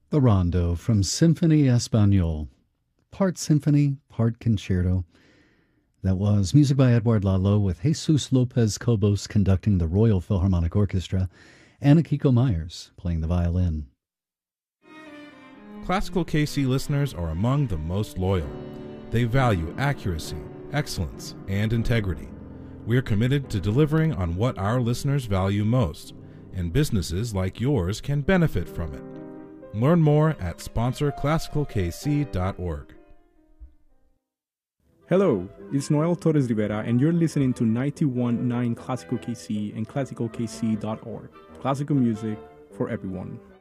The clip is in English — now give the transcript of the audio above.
The Rondo from Symphony Espagnole. Part symphony, part concerto. That was music by Edouard Lalo with Jesus Lopez Cobos conducting the Royal Philharmonic Orchestra and Akiko Myers playing the violin. Classical KC listeners are among the most loyal. They value accuracy, excellence, and integrity. We're committed to delivering on what our listeners value most, and businesses like yours can benefit from it. Learn more at sponsorclassicalkc.org. Hello, it's Noel Torres Rivera, and you're listening to 91.9 Classical KC and classicalkc.org. Classical music for everyone.